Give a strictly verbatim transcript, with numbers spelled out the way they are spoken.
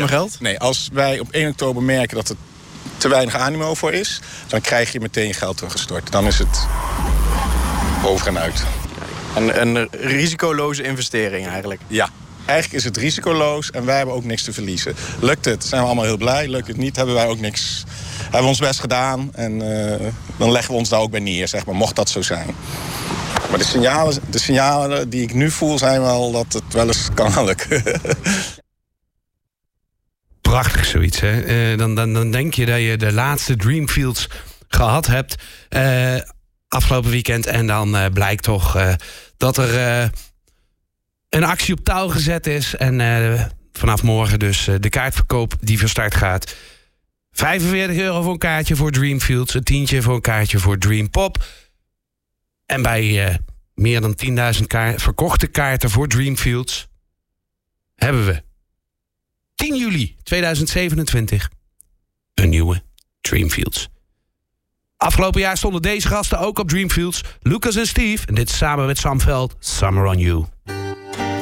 mijn geld? Nee, als wij op één oktober merken dat er te weinig animo voor is, dan krijg je meteen je geld teruggestort. Dan is het over en uit. Een, een risicoloze investering eigenlijk. Ja, eigenlijk is het risicoloos en wij hebben ook niks te verliezen. Lukt het, zijn we allemaal heel blij. Lukt het niet, hebben wij ook niks. Hebben we ons best gedaan en uh, dan leggen we ons daar ook bij neer, zeg maar, mocht dat zo zijn. Maar de signalen, de signalen die ik nu voel zijn wel dat het wel eens kan lukken. Prachtig zoiets, hè? Uh, dan, dan, dan denk je dat je de laatste Dreamfields gehad hebt uh, afgelopen weekend. En dan uh, blijkt toch uh, dat er uh, een actie op touw gezet is. En uh, vanaf morgen dus uh, de kaartverkoop die van start gaat. vijfenveertig euro voor een kaartje voor Dreamfields. Een tientje voor een kaartje voor Dreampop. En bij uh, meer dan tienduizend kaart, verkochte kaarten voor Dreamfields hebben we tien juli tweeduizend zevenentwintig een nieuwe Dreamfields. Afgelopen jaar stonden deze gasten ook op Dreamfields. Lucas en Steve. En dit samen met Sam Veld. Summer on You.